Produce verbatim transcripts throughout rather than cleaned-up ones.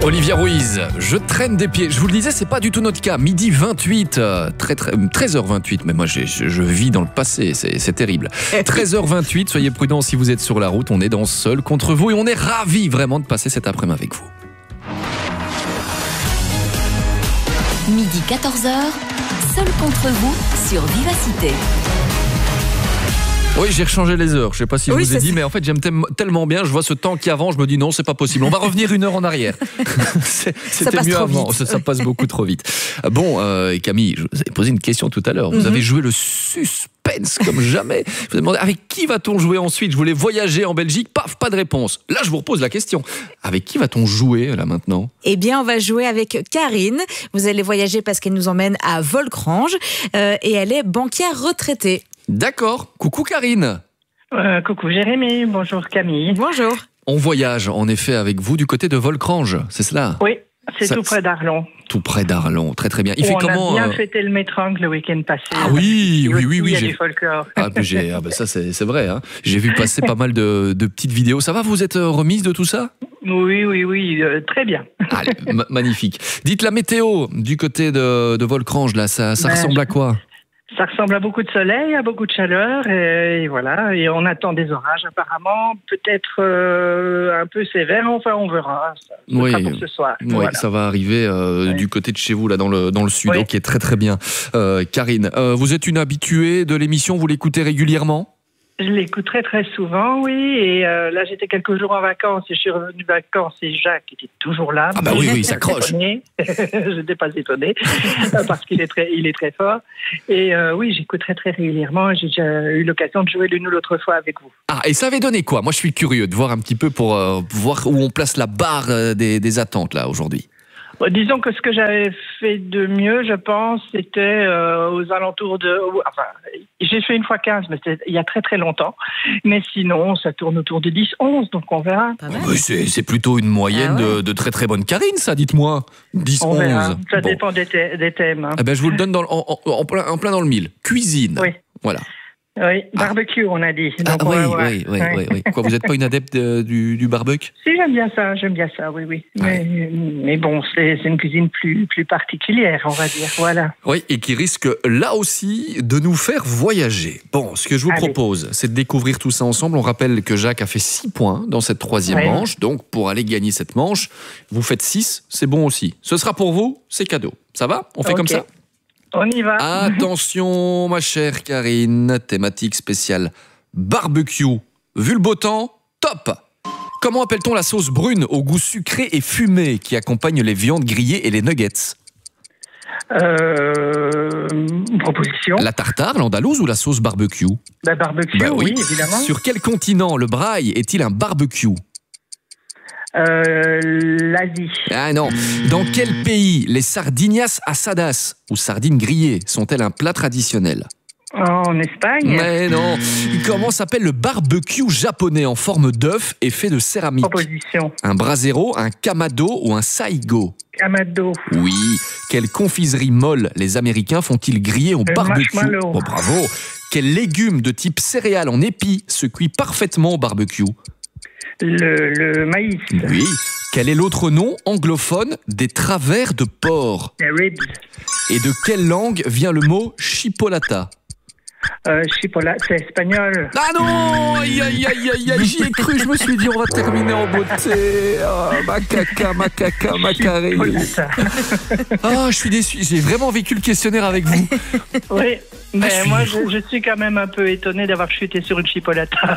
Olivia Ruiz, je traîne des pieds. Je vous le disais, c'est pas du tout notre cas. Midi vingt-huit, euh, très, très, treize heures vingt-huit, mais moi je, je, je vis dans le passé, c'est, c'est terrible. treize heures vingt-huit, soyez prudents si vous êtes sur la route, on est dans Seul contre vous et on est ravis vraiment de passer cet après-midi avec vous. Midi quatorze heures, Seul contre vous sur Vivacité. Oui, j'ai rechangé les heures. Je sais pas si je oui, vous ai dit, c'est... mais en fait, j'aime tellement bien. Je vois ce temps qui avance, je me dis non, c'est pas possible. On va revenir une heure en arrière. c'est, c'était mieux avant. Ça, ça passe beaucoup trop vite. Bon, euh, Camille, je vous avais posé une question tout à l'heure. Vous mm-hmm. avez joué le suspense comme jamais. Je vous ai demandé avec qui va-t-on jouer ensuite. Je voulais voyager en Belgique. Paf, pas de réponse. Là, je vous repose la question. Avec qui va-t-on jouer là maintenant ? Eh bien, on va jouer avec Karine. Vous allez voyager parce qu'elle nous emmène à Volcrange euh, et elle est banquière retraitée. D'accord. Coucou Karine. Euh, coucou Jérémy. Bonjour Camille. Bonjour. On voyage en effet avec vous du côté de Volcrange, c'est cela ? Oui, c'est Ça, tout près d'Arlon. Tout près d'Arlon, très très bien. Il Où fait on comment a bien euh... fêté le Métrangle le week-end passé. Ah oui, oui, oui, oui. Il y a j'ai... du folklore. Ah, j'ai... ah ben ça c'est, c'est vrai. Hein. J'ai vu passer pas mal de, de petites vidéos. Ça va, vous êtes remise de tout ça ? Oui, oui, oui, euh, très bien. Allez, m- magnifique. Dites la météo du côté de, de Volcrange, là, ça, ça ben, ressemble à quoi ? Ça ressemble à beaucoup de soleil, à beaucoup de chaleur, et, et voilà. Et on attend des orages apparemment, peut-être euh, un peu sévères. Enfin, on verra. Ça, ça oui, sera pour ce soir. Oui, voilà. Ça va arriver euh, oui. du côté de chez vous, là, dans le dans le sud. Oui. Ok, très très bien. Euh, Karine, euh, vous êtes une habituée de l'émission, vous l'écoutez régulièrement ? Je l'écoute très très souvent, oui. Et euh, là, j'étais quelques jours en vacances et je suis revenue de vacances et Jacques était toujours là. Ah bah oui, oui, ça croche. Je n'étais pas étonnée parce qu'il est très, il est très fort. Et euh, oui, j'écoute très très régulièrement. J'ai déjà eu l'occasion de jouer l'une ou l'autre fois avec vous. Ah, et ça avait donné quoi ? Moi, je suis curieux de voir un petit peu pour euh, voir où on place la barre euh, des, des attentes là aujourd'hui. Bon, disons que ce que j'avais fait de mieux, je pense, c'était euh, aux alentours de... Enfin, j'ai fait une fois quinze, mais c'était il y a très très longtemps. Mais sinon, ça tourne autour de dix, onze, donc on verra. Oh, mais c'est, c'est plutôt une moyenne ah ouais. de, de très très bonne Karine, ça, dites-moi. dix, on onze. Verra. Ça bon. dépend des, thè- des thèmes. Hein. Eh ben, je vous le donne dans, en, en, en, plein, en plein dans le mille. Cuisine. Oui. Voilà. Oui, barbecue, ah. on a dit. Donc ah, on oui, va voir. oui, oui, oui, oui. Quoi, vous n'êtes pas une adepte de, du, du barbecue ? Si, j'aime bien ça, j'aime bien ça, oui, oui. Ouais. Mais, mais bon, c'est, c'est une cuisine plus, plus particulière, on va dire, voilà. Oui, et qui risque là aussi de nous faire voyager. Bon, ce que je vous Allez. propose, c'est de découvrir tout ça ensemble. On rappelle que Jacques a fait six points dans cette troisième ouais. manche. Donc, pour aller gagner cette manche, vous faites six, c'est bon aussi. Ce sera pour vous, c'est cadeau. Ça va ? On fait okay. comme ça ? On y va. Attention, ma chère Karine, thématique spéciale barbecue. Vu le beau temps, top. Comment appelle-t-on la sauce brune au goût sucré et fumé qui accompagne les viandes grillées et les nuggets ? Euh, proposition. La tartare, l'andalouse ou la sauce barbecue ? La barbecue, bah, oui. oui, évidemment. Sur quel continent le braai est-il un barbecue ? Euh, l'Asie. Ah non. Dans quel pays les sardinas asadas ou sardines grillées sont-elles un plat traditionnel ? En Espagne. Mais non. Comment s'appelle le barbecue japonais en forme d'œuf et fait de céramique ? Proposition. Un brasero, un kamado ou un saigo ? Kamado. Oui. Quelle confiserie molle les Américains font-ils griller au le barbecue ? Oh, bravo. Quel légume de type céréales en épis se cuit parfaitement au barbecue ? Le, le maïs. Oui. Quel est l'autre nom anglophone des travers de porc ? Les ribs. Et de quelle langue vient le mot chipolata ? Euh, chipolata, c'est espagnol. Ah non, aïe, aïe, aïe, aïe, aïe, j'y ai cru, je me suis dit, on va terminer en beauté. Oh, macaca, macaca, macaré. Ah, oh, je suis déçu, j'ai vraiment vécu le questionnaire avec vous. Oui, mais ah, moi, je, je suis quand même un peu étonné d'avoir chuté sur une chipolata.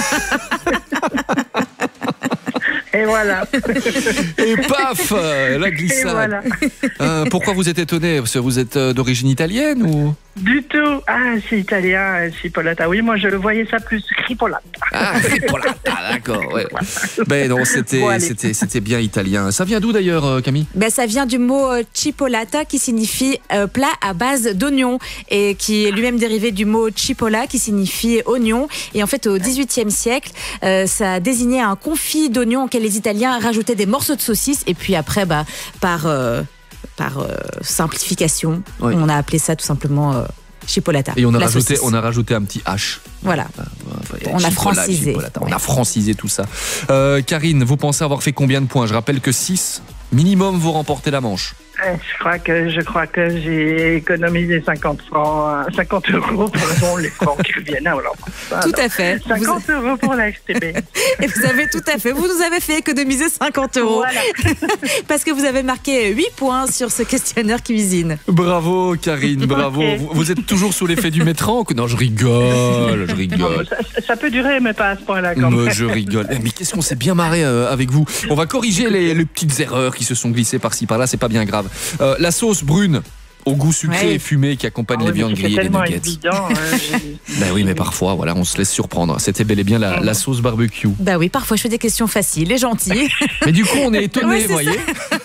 Et voilà. Et paf, la glissade. Et voilà. Euh, pourquoi vous êtes étonné ? Parce que vous êtes d'origine italienne ou ? Du tout. Ah, c'est italien, chipolata. Oui, moi je le voyais ça plus cripolata. Ah, cripolata, d'accord. Ouais. Ben non, c'était, bon, c'était, c'était bien italien. Ça vient d'où d'ailleurs, Camille ? Ben ça vient du mot chipolata qui signifie euh, plat à base d'oignons et qui est lui-même dérivé du mot chipola qui signifie oignon. Et en fait, au dix-huitième siècle, euh, ça désignait un confit d'oignons auquel les Italiens rajoutaient des morceaux de saucisse et puis après, bah, par euh, par euh, simplification, oui. on a appelé ça tout simplement euh, chipolata. Et on a rajouté, on a rajouté un petit H. Voilà. Enfin, on chipola, a francisé. On ouais. a francisé tout ça. Euh, Karine, vous pensez avoir fait combien de points ? Je rappelle que six Minimum, vous remportez la manche. Je crois que je crois que j'ai économisé cinquante francs, cinquante euros, pardon, les francs qui reviennent. Alors, ça, tout alors, à fait. cinquante vous... euros pour la F T B. Et vous avez tout à fait. Vous nous avez fait économiser cinquante euros. Voilà. Parce que vous avez marqué huit points sur ce questionnaire cuisine. Bravo, Karine, bravo. Okay. Vous, vous êtes toujours sous l'effet du métran? Non, je rigole, je rigole. Non, ça, ça peut durer, mais pas à ce point-là quand même. Je rigole. Mais qu'est-ce qu'on s'est bien marré euh, avec vous. On va corriger les, les petites erreurs qui se sont glissées par-ci par-là. C'est pas bien grave. Euh, la sauce brune au goût sucré ouais. et fumé qui accompagne oh, les viandes grillées, les nuggets. Évident, hein, ben oui, mais parfois, voilà, on se laisse surprendre. C'était bel et bien la, la sauce barbecue. Bah oui, parfois je fais des questions faciles et gentilles. Mais du coup, on est étonnés, ouais, vous voyez.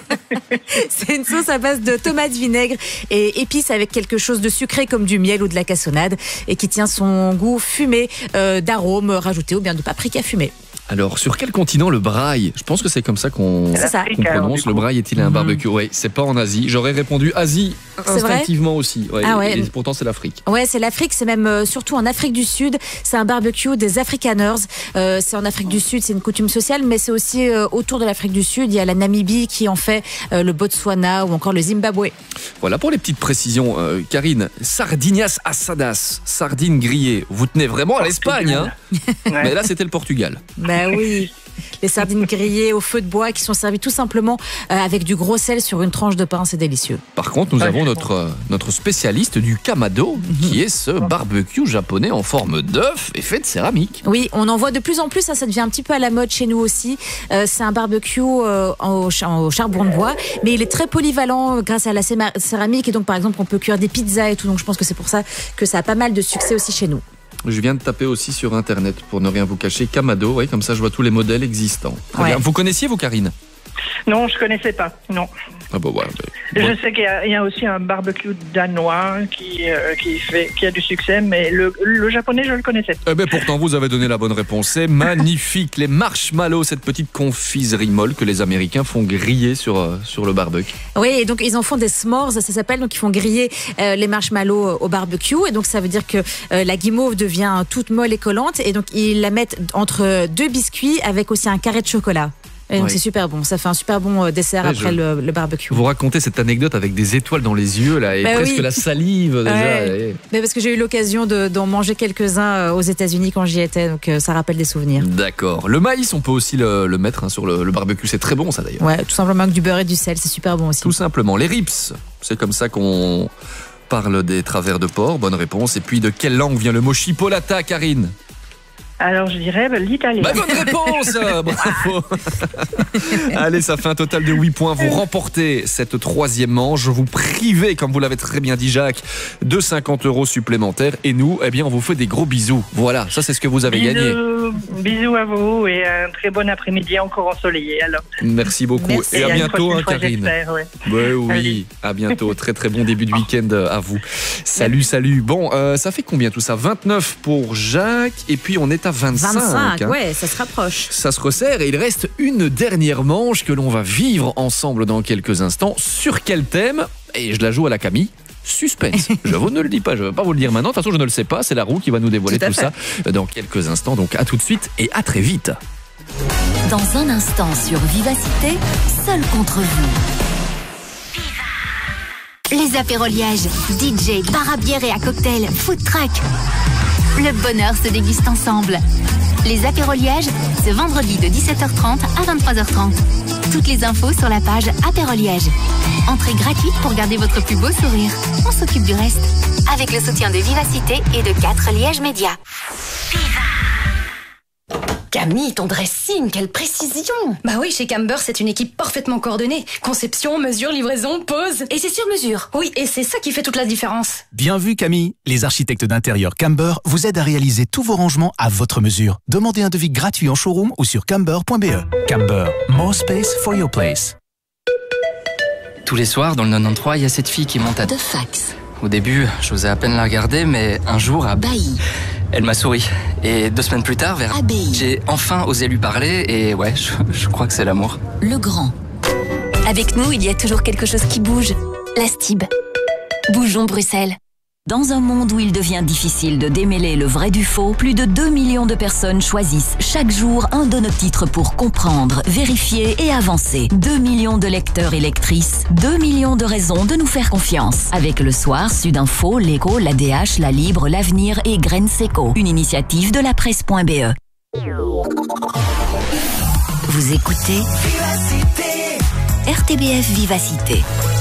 C'est une sauce à base de tomates, vinaigre et épices avec quelque chose de sucré comme du miel ou de la cassonade et qui tient son goût fumé euh, d'arômes rajoutés ou bien de paprika fumé. Alors, sur quel continent le braai? Je pense que c'est comme ça qu'on, qu'on prononce. Le braai est-il un barbecue? Oui, c'est pas en Asie. J'aurais répondu Asie instinctivement aussi. Ouais, ah ouais. Et pourtant, c'est l'Afrique. Ouais, c'est l'Afrique. C'est même euh, surtout en Afrique du Sud. C'est un barbecue des Afrikaners. Euh, c'est en Afrique du Sud, c'est une coutume sociale, mais c'est aussi euh, autour de l'Afrique du Sud. Il y a la Namibie qui en fait, euh, le Botswana ou encore le Zimbabwe. Voilà pour les petites précisions. Euh, Karine, sardinas asadas, sardines grillées. Vous tenez vraiment à l'Espagne, hein? Ouais. Mais là, c'était le Portugal. Ben oui, les sardines grillées au feu de bois qui sont servies tout simplement euh, avec du gros sel sur une tranche de pain, c'est délicieux. Par contre, nous avons notre, euh, notre spécialiste du kamado, qui est ce barbecue japonais en forme d'œuf et fait de céramique. Oui, on en voit de plus en plus, ça, ça devient un petit peu à la mode chez nous aussi. Euh, c'est un barbecue euh, au, au charbon de bois, mais il est très polyvalent grâce à la céramique et donc par exemple on peut cuire des pizzas et tout, donc je pense que c'est pour ça que ça a pas mal de succès aussi chez nous. Je viens de taper aussi sur internet pour ne rien vous cacher, kamado, oui, comme ça je vois tous les modèles existants. Très ouais. bien. Vous connaissiez vous, Karine? Non, je connaissais pas, non. Ah bon, ouais, mais... Je sais qu'il y a, il y a aussi un barbecue danois qui, euh, qui, fait, qui a du succès, mais le, le japonais, je le connaissais pas. Eh ben, pourtant, vous avez donné la bonne réponse. C'est magnifique, les marshmallows, cette petite confiserie molle que les Américains font griller sur, euh, sur le barbecue. Oui, et donc ils en font des s'mores, ça s'appelle, donc ils font griller euh, les marshmallows au barbecue, et donc ça veut dire que euh, la guimauve devient toute molle et collante, et donc ils la mettent entre deux biscuits avec aussi un carré de chocolat. Et donc oui. C'est super bon, ça fait un super bon dessert ouais, après je... le, le barbecue. Vous racontez cette anecdote avec des étoiles dans les yeux là et bah presque oui. la salive déjà. Ouais. Et... Mais parce que j'ai eu l'occasion de, d'en manger quelques-uns aux États-Unis quand j'y étais, donc ça rappelle des souvenirs. D'accord. Le maïs, on peut aussi le, le mettre hein, sur le, le barbecue, c'est très bon ça d'ailleurs. Ouais, tout simplement avec du beurre et du sel, c'est super bon aussi. Tout simplement. Les ribs, c'est comme ça qu'on parle des travers de porc. Bonne réponse. Et puis de quelle langue vient le mot chipolata, Karine? Alors, je dirais bah, l'italien. Bah, bonne réponse. Bravo. Allez, ça fait un total de huit points. Vous remportez cette troisième manche. Vous privez, comme vous l'avez très bien dit, Jacques, de cinquante euros supplémentaires. Et nous, eh bien, on vous fait des gros bisous. Voilà, ça, c'est ce que vous avez bisous, gagné. Bisous à vous et un très bon après-midi encore ensoleillé. Alors. Merci beaucoup. Merci. Et à, et à bientôt, hein, fois, Karine. Ouais. Ouais, oui, Allez. À bientôt. Très, très bon début de week-end à vous. Salut, salut. Bon, euh, ça fait combien tout ça? vingt-neuf pour Jacques. Et puis, on est à vingt-cinq. vingt-cinq, hein. Ouais, ça se rapproche. Ça se resserre et il reste une dernière manche que l'on va vivre ensemble dans quelques instants. Sur quel thème? Et je la joue à la Camille. Suspense. Je vous ne le dis pas, je ne vais pas vous le dire maintenant. De toute façon, je ne le sais pas. C'est la roue qui va nous dévoiler tout, tout ça dans quelques instants. Donc à tout de suite et à très vite. Dans un instant sur Vivacité, seul contre vous. Les apéroliages, D J, bar à bière et à cocktail, food truck. Le bonheur se déguste ensemble. Les apéroliages, ce vendredi de dix-sept heures trente à vingt-trois heures trente. Toutes les infos sur la page Apéroliages. Entrée gratuite pour garder votre plus beau sourire. On s'occupe du reste. Avec le soutien de Vivacité et de quatre Liège Média. Camille, ton dressing, quelle précision! Bah oui, chez Camber, c'est une équipe parfaitement coordonnée. Conception, mesure, livraison, pose. Et c'est sur mesure. Oui, et c'est ça qui fait toute la différence. Bien vu, Camille. Les architectes d'intérieur Camber vous aident à réaliser tous vos rangements à votre mesure. Demandez un devis gratuit en showroom ou sur camber point b e. Camber, more space for your place. Tous les soirs, dans le quatre-vingt-treize, il y a cette fille qui monte à... De fax. Au début, j'osais à peine la regarder, mais un jour, à... Bailly. Elle m'a souri. Et deux semaines plus tard, vers... Abbaye. J'ai enfin osé lui parler et ouais, je, je crois que c'est l'amour. Le Grand. Avec nous, il y a toujours quelque chose qui bouge. La Stib. Bougeons Bruxelles. Dans un monde où il devient difficile de démêler le vrai du faux, plus de deux millions de personnes choisissent chaque jour un de nos titres pour comprendre, vérifier et avancer. deux millions de lecteurs et lectrices, deux millions de raisons de nous faire confiance. Avec Le Soir, Sudinfo, L'Écho, l'A D H, La Libre, L'Avenir et Graines Seco. Une initiative de la presse point b e. Vous écoutez Vivacité. R T B F Vivacité.